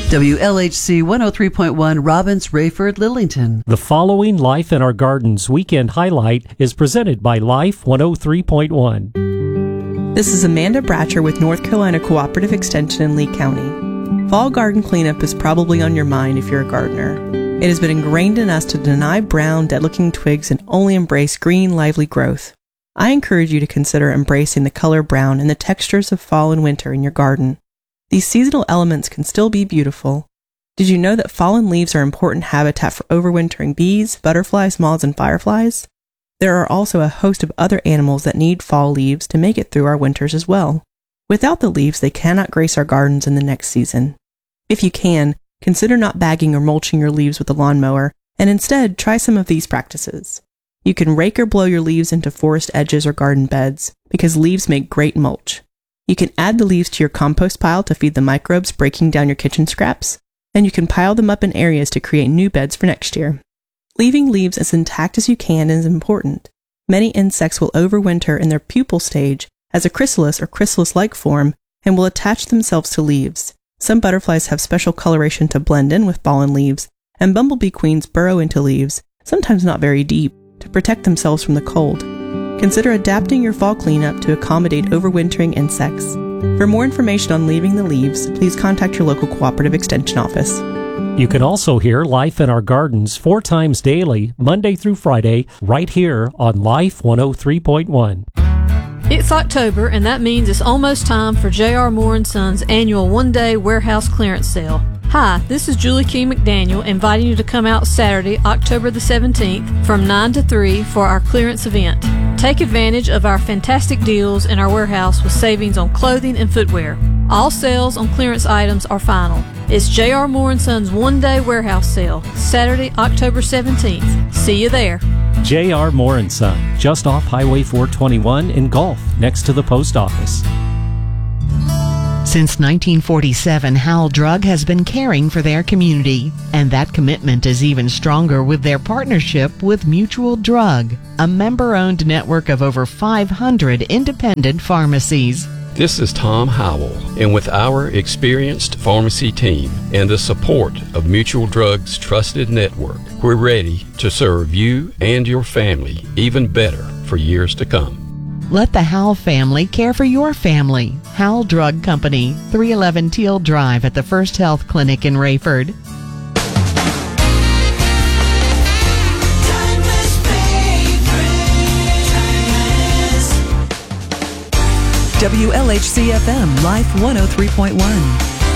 WLHC 103.1 Robbins, Rayford, Lillington. The following Life in Our Gardens weekend highlight is presented by Life 103.1. This is Amanda Bratcher with North Carolina Cooperative Extension in Lee County. Fall garden cleanup is probably on your mind if you're a gardener. It has been ingrained in us to deny brown, dead-looking twigs and only embrace green, lively growth. I encourage you to consider embracing the color brown and the textures of fall and winter in your garden. These seasonal elements can still be beautiful. Did you know that fallen leaves are important habitat for overwintering bees, butterflies, moths, and fireflies? There are also a host of other animals that need fall leaves to make it through our winters as well. Without the leaves, they cannot grace our gardens in the next season. If you can, consider not bagging or mulching your leaves with a lawnmower, and instead try some of these practices. You can rake or blow your leaves into forest edges or garden beds, because leaves make great mulch. You can add the leaves to your compost pile to feed the microbes breaking down your kitchen scraps, and you can pile them up in areas to create new beds for next year. Leaving leaves as intact as you can is important. Many insects will overwinter in their pupal stage as a chrysalis or chrysalis-like form and will attach themselves to leaves. Some butterflies have special coloration to blend in with fallen leaves, and bumblebee queens burrow into leaves, sometimes not very deep, to protect themselves from the cold. Consider adapting your fall cleanup to accommodate overwintering insects. For more information on leaving the leaves, please contact your local cooperative extension office. You can also hear Life in Our Gardens 4 times daily, Monday through Friday, right here on Life 103.1. It's October, and that means it's almost time for J.R. Moore & Sons' annual one-day warehouse clearance sale. Hi, this is Julie King McDaniel inviting you to come out Saturday, October the 17th from 9 to 3 for our clearance event. Take advantage of our fantastic deals in our warehouse with savings on clothing and footwear. All sales on clearance items are final. It's J.R. Moore & Sons' one-day warehouse sale, Saturday, October 17th. See you there. J.R. Moore & Son, just off Highway 421 in Gulf, next to the post office. Since 1947, Howell Drug has been caring for their community, and that commitment is even stronger with their partnership with Mutual Drug, a member-owned network of over 500 independent pharmacies. This is Tom Howell, and with our experienced pharmacy team and the support of Mutual Drug's trusted network, we're ready to serve you and your family even better for years to come. Let the Howell family care for your family. Howell Drug Company, 311 Teal Drive at the First Health Clinic in Rayford. WLHC FM, Life 103.1.